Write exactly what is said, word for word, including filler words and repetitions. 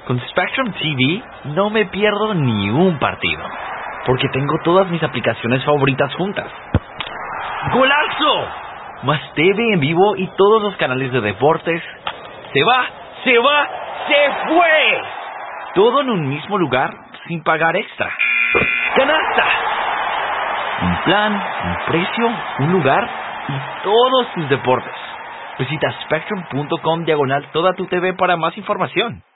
Con Spectrum T V no me pierdo ni un partido, porque tengo todas mis aplicaciones favoritas juntas. ¡Golazo! Más T V en vivo y todos los canales de deportes. ¡Se va! ¡Se va! ¡Se fue! Todo en un mismo lugar sin pagar extra. ¡Canasta! Un plan, un precio, un lugar y todos tus deportes. Visita spectrum punto com diagonal toda tu T V para más información.